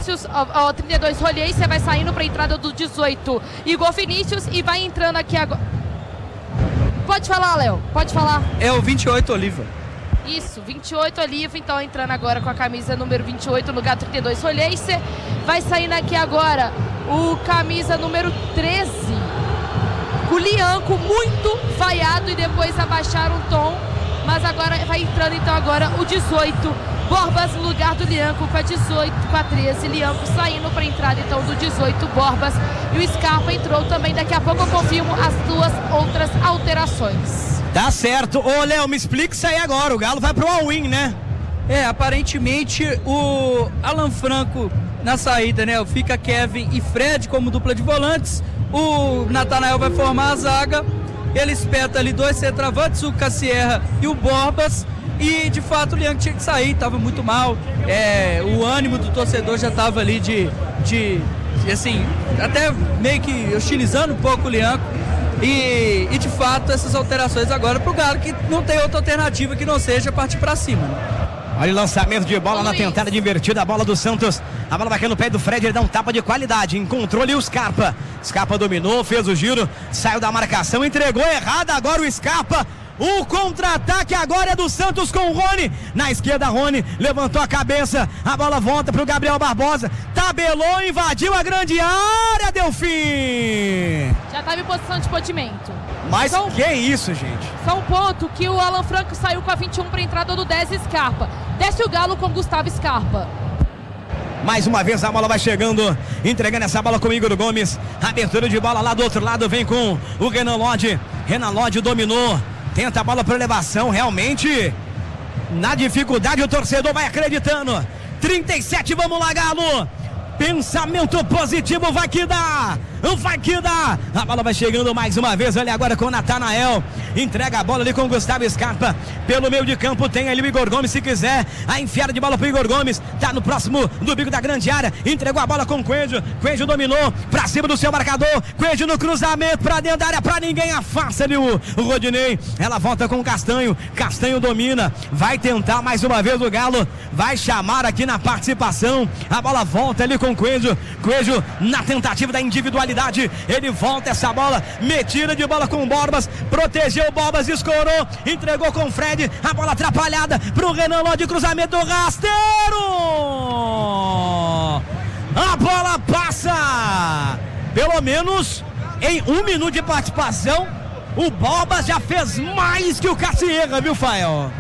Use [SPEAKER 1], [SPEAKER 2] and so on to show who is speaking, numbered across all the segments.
[SPEAKER 1] Vinícius, 32 Rolier, você vai saindo para a entrada do 18 Igor Vinícius e vai entrando aqui agora. Pode falar, Léo, pode falar.
[SPEAKER 2] É o 28 Oliva.
[SPEAKER 1] Isso, 28 Oliva, então entrando agora com a camisa número 28, lugar 32 Rolier. Vai saindo aqui agora o camisa número 13, o Lianco, muito vaiado, e depois abaixaram o tom, mas agora vai entrando então agora o 18 Borbas no lugar do Lianco com a 18, com a 13, Lianco saindo para a entrada então do 18 Borbas, e o Scarpa entrou também. Daqui a pouco eu confirmo as duas outras alterações.
[SPEAKER 3] Tá certo. Ô, Léo, me explica isso aí agora. O Galo vai pro all-in, né?
[SPEAKER 2] Aparentemente o Alan Franco na saída, né? Fica Kevin e Fred como dupla de volantes. O Natanael vai formar a zaga. Ele espeta ali 2 centroavantes, o Cassierra e o Borbas. E de fato o Lianco tinha que sair, estava muito mal. O ânimo do torcedor já estava ali assim, até meio que hostilizando um pouco o Lianco. E de fato essas alterações agora pro Galo, que não tem outra alternativa que não seja partir para cima, né?
[SPEAKER 3] Olha o lançamento de bola na tentada de invertida, a bola do Santos. A bola vai cair no pé do Fred, ele dá um tapa de qualidade. Encontrou ali o Scarpa. Scarpa dominou, fez o giro, saiu da marcação, entregou errado agora o Scarpa. O contra-ataque agora é do Santos com o Rony. Na esquerda, Rony levantou a cabeça. A bola volta para o Gabriel Barbosa. Tabelou, invadiu a grande área, Delfim.
[SPEAKER 1] Já estava em posição de potimento.
[SPEAKER 3] Mas que isso, gente?
[SPEAKER 1] Só um ponto que o Alan Franco saiu com a 21 para a entrada do 10 Scarpa. Desce o Galo com Gustavo Scarpa.
[SPEAKER 3] Mais uma vez a bola vai chegando, entregando essa bola com o Igor Gomes. Abertura de bola lá do outro lado, vem com o Renan Lodge. Renan Lodge dominou. Tenta a bola para elevação, realmente na dificuldade o torcedor vai acreditando. 37, vamos lá, Galo. Pensamento positivo, vai que dá. A bola vai chegando mais uma vez, olha agora com o Natanael. Entrega a bola ali com o Gustavo Scarpa. Pelo meio de campo tem ali o Igor Gomes, se quiser. A enfiada de bola pro Igor Gomes. Tá no próximo do bico da grande área. Entregou a bola com o Coelho. Coelho dominou pra cima do seu marcador. Coelho no cruzamento pra dentro da área, pra ninguém. Afasta ali o Rodinei. Ela volta com o Castanho. Castanho domina. Vai tentar mais uma vez o Galo. Vai chamar aqui na participação. A bola volta ali com o Coelho. Coelho na tentativa da individualidade. Ele volta essa bola, metida de bola com o Borbas, protegeu o Borbas, escorou, entregou com o Fred, a bola atrapalhada pro Renan Lodge, cruzamento rasteiro, a bola passa, pelo menos em 1 minuto de participação, o Borbas já fez mais que o Cassierra, viu, Fael?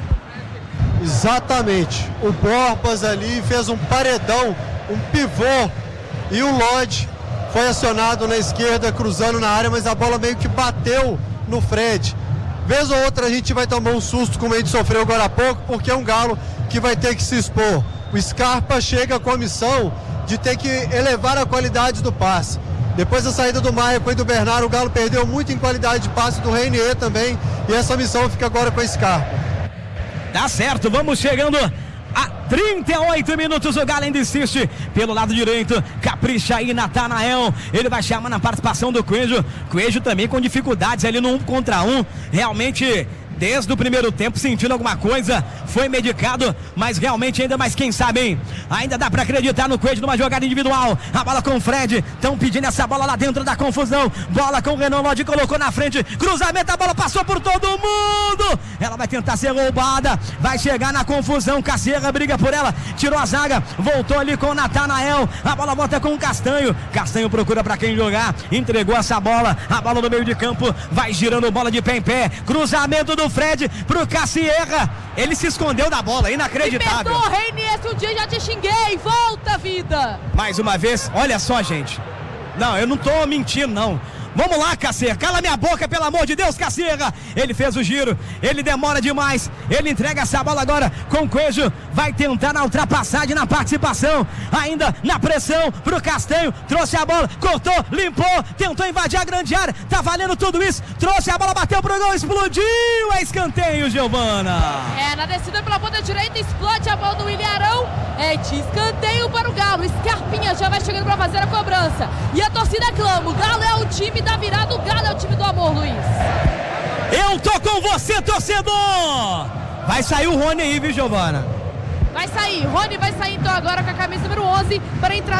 [SPEAKER 4] Exatamente, o Borbas ali fez um paredão, um pivô, e o Lodge foi acionado na esquerda, cruzando na área, mas a bola meio que bateu no Fred. Vez ou outra a gente vai tomar um susto, como a gente sofreu agora há pouco, porque é um Galo que vai ter que se expor. O Scarpa chega com a missão de ter que elevar a qualidade do passe. Depois da saída do Maia com o do Bernardo, o Galo perdeu muito em qualidade de passe, do Reinier também, e essa missão fica agora com o Scarpa.
[SPEAKER 3] Tá certo, vamos chegando a 38 minutos, o Galo ainda insiste pelo lado direito, capricha aí Natanael, ele vai chamar na participação do Coelho. Coelho também com dificuldades ali no 1 contra 1, realmente desde o primeiro tempo sentindo alguma coisa, foi medicado, mas realmente ainda mais, quem sabe, hein? Ainda dá pra acreditar no Coelho numa jogada individual, a bola com o Fred, estão pedindo essa bola lá dentro da confusão, bola com o Renan Lodge, colocou na frente, cruzamento, a bola passou por todo mundo, ela vai tentar ser roubada, vai chegar na confusão, Cassierra briga por ela, tirou a zaga, voltou ali com o Natanael, a bola volta com o Castanho, Castanho procura pra quem jogar, entregou essa bola, a bola no meio de campo, vai girando bola de pé em pé, cruzamento do Fred pro Cassierra, ele se escondeu da bola, inacreditável.
[SPEAKER 1] Me perdoa, Reinier, esse um dia já te xinguei, volta vida.
[SPEAKER 3] Mais uma vez, olha só, gente, não, eu não tô mentindo não. Vamos lá, Cassierra, cala minha boca, pelo amor de Deus, Cassierra. Ele fez o giro, ele demora demais, ele entrega essa bola agora com o Coelho, vai tentar na ultrapassagem, na participação, ainda na pressão pro Castanho, trouxe a bola, cortou, limpou, tentou invadir a grande área, tá valendo tudo isso, trouxe a bola, bateu pro gol, explodiu, é escanteio, Giovana.
[SPEAKER 1] Na descida pela ponta direita, explode a bola do William Arão, de escanteio para o Galo, Scarpinha já vai chegando pra fazer a cobrança, e a torcida clama, o Galo é o time da virada, o Galo é o time do amor, Luiz.
[SPEAKER 3] Eu tô com você, torcedor. Vai sair o Rony aí, viu, Giovana?
[SPEAKER 1] Vai sair, Rony vai sair então agora com a camisa número 11 para entrar